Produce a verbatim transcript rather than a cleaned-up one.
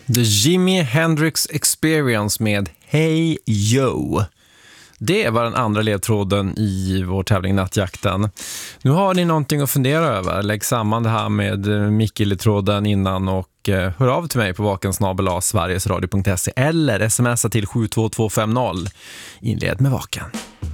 The Jimi Hendrix Experience med Hey Yo. Det var den andra ledtråden i vår tävling Nattjakten. Nu har ni någonting att fundera över. Lägg samman det här med Micke-ledtråden innan och hör av till mig på vaken snabel-a sverigesradio punkt se eller smsa till sju två två fem noll. Inled med Vaken.